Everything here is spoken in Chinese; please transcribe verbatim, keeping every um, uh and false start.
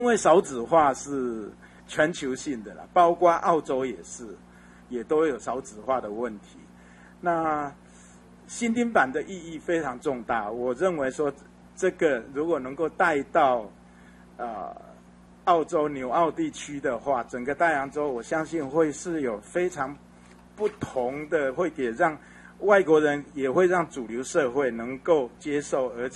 因为少子化是全球性的啦，包括澳洲也是，也都有少子化的问题。那新丁版的意义非常重大，我认为说这个如果能够带到呃澳洲纽澳地区的话，整个大洋洲我相信会是有非常不同的，会给让外国人也会让主流社会能够接受，而且